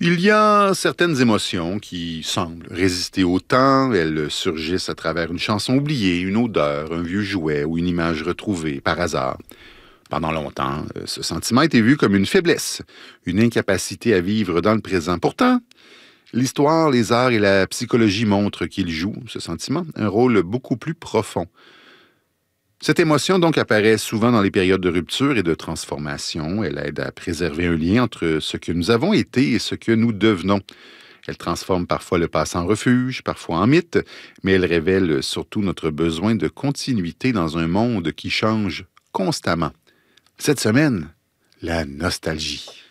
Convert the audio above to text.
Il y a certaines émotions qui semblent résister au temps. Elles surgissent à travers une chanson oubliée, une odeur, un vieux jouet ou une image retrouvée par hasard. Pendant longtemps, ce sentiment a été vu comme une faiblesse, une incapacité à vivre dans le présent. Pourtant, l'histoire, les arts et la psychologie montrent qu'il joue, ce sentiment, un rôle beaucoup plus profond. Cette émotion donc apparaît souvent dans les périodes de rupture et de transformation. Elle aide à préserver un lien entre ce que nous avons été et ce que nous devenons. Elle transforme parfois le passé en refuge, parfois en mythe, mais elle révèle surtout notre besoin de continuité dans un monde qui change constamment. Cette semaine, la nostalgie.